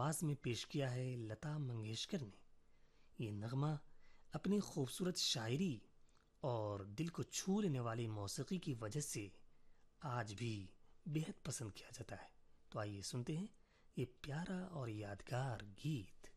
आवाज़ में पेश किया है लता मंगेशकर ने। ये नगमा अपनी खूबसूरत शायरी और दिल को छू लेने वाली मौसीकी की वजह से आज भी बेहद पसंद किया जाता है। तो आइए सुनते हैं ये प्यारा और यादगार गीत।